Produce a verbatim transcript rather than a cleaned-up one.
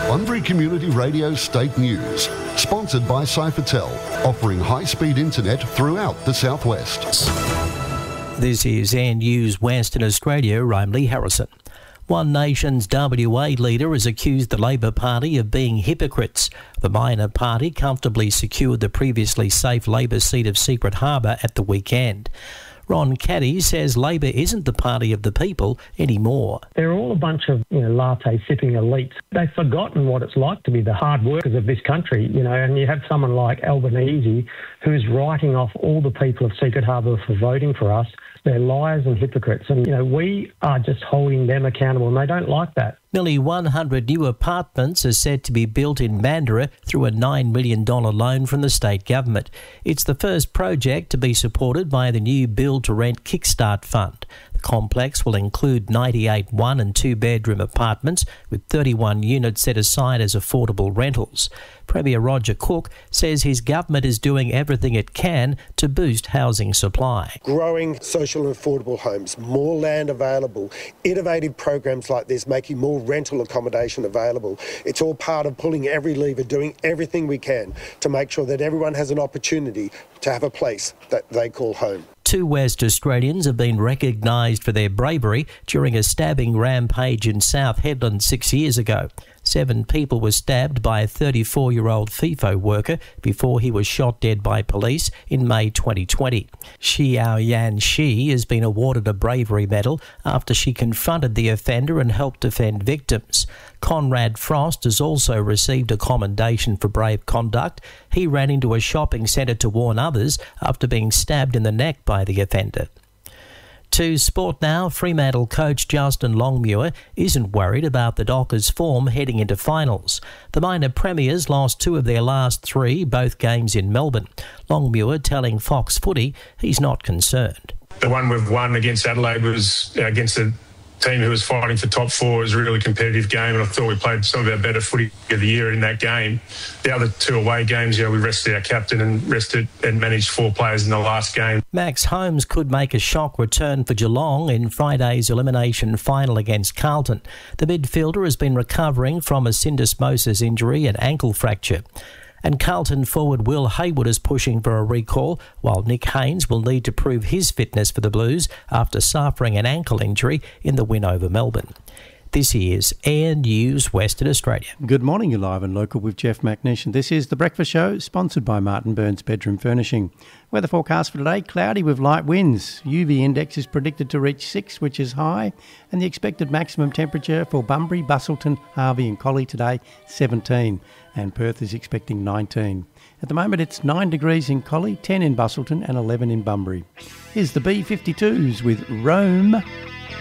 Bunbury Community Radio State News, sponsored by Cyphertel, offering high-speed internet throughout the southwest. This is Air News Western Australia. I'm Lee Harrison. One Nation's W A leader has accused the Labor Party of being hypocrites. The minor party comfortably secured the previously safe Labor seat of Secret Harbour at the weekend. Ron Caddy says Labor isn't the party of the people anymore. They're all a bunch of, you know, latte-sipping elites. They've forgotten what it's like to be the hard workers of this country, you know, and you have someone like Albanese who's writing off all the people of Secret Harbour for voting for us. They're liars and hypocrites, and, you know, we are just holding them accountable, and they don't like that. Nearly one hundred new apartments are said to be built in Mandurah through a nine million dollars loan from the state government. It's the first project to be supported by the new Build to Rent Kickstart Fund. The complex will include ninety-eight one and two bedroom apartments with thirty-one units set aside as affordable rentals. Premier Roger Cook says his government is doing everything it can to boost housing supply. Growing social and affordable homes, more land available, innovative programs like this making more rental accommodation available. It's all part of pulling every lever, doing everything we can to make sure that everyone has an opportunity to have a place that they call home. Two West Australians have been recognised for their bravery during a stabbing rampage in South Hedland six years ago. Seven people were stabbed by a thirty-four-year-old FIFO worker before he was shot dead by police in May twenty twenty. Xiao Yan Shi has been awarded a bravery medal after she confronted the offender and helped defend victims. Conrad Frost has also received a commendation for brave conduct. He ran into a shopping centre to warn others after being stabbed in the neck by the offender. To sport now, Fremantle coach Justin Longmuir isn't worried about the Dockers' form heading into finals. The minor premiers lost two of their last three, both games in Melbourne. Longmuir telling Fox Footy he's not concerned. The one we've won against Adelaide was against a team who was fighting for top four. It was a really competitive game, and I thought we played some of our better footy of the year in that game. The other two away games, you know, we rested our captain and rested and managed four players in the last game. Max Holmes could make a shock return for Geelong in Friday's elimination final against Carlton. The midfielder has been recovering from a syndesmosis injury and ankle fracture. And Carlton forward Will Hayward is pushing for a recall, while Nick Haynes will need to prove his fitness for the Blues after suffering an ankle injury in the win over Melbourne. This is Air News Western Australia. Good morning, you're live and local with Jeff McNish, and this is The Breakfast Show, sponsored by Martin Burns Bedroom Furnishing. Weather forecast for today, cloudy with light winds. U V index is predicted to reach six, which is high, and the expected maximum temperature for Bunbury, Busselton, Harvey and Collie today, seventeen, and Perth is expecting nineteen. At the moment it's nine degrees in Collie, ten in Busselton and eleven in Bunbury. Here's the B fifty-twos with Rome.